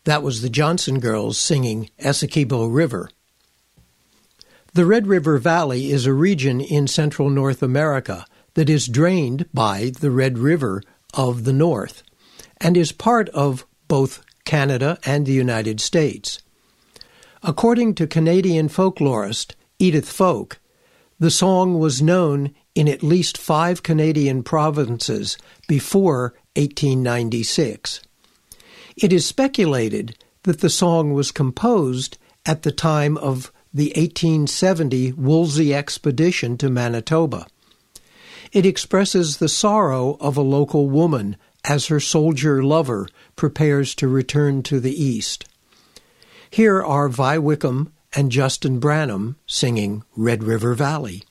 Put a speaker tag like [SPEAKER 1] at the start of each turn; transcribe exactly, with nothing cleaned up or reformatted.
[SPEAKER 1] That was the Johnson Girls singing Essequibo River. The Red River Valley is a region in central North America that is drained by the Red River of the North and is part of both Canada and the United States. According to Canadian folklorist Edith Folk, the song was known in at least five Canadian provinces before eighteen ninety-six. It is speculated that the song was composed at the time of the eighteen seventy Wolseley expedition to Manitoba. It expresses the sorrow of a local woman as her soldier lover prepares to return to the East. Here are Vi Wickham and Justin Branham singing Red River Valley.